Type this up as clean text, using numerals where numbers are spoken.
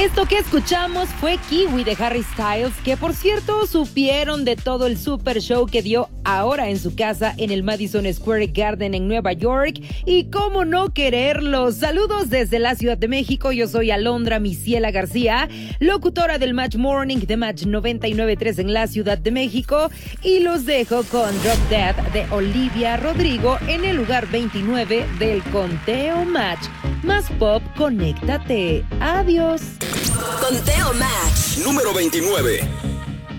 Esto que escuchamos fue Kiwi de Harry Styles, que por cierto supieron de todo el super show que dio ahora en su casa en el Madison Square Garden en Nueva York. Y cómo no quererlo. Saludos desde la Ciudad de México. Yo soy Alondra Misiela García, locutora del Match Morning de Match 99.3 en la Ciudad de México. Y los dejo con Drop Dead de Olivia Rodrigo en el lugar 29 del conteo Match. Más pop, conéctate. Adiós. Conteo Match. Número 29.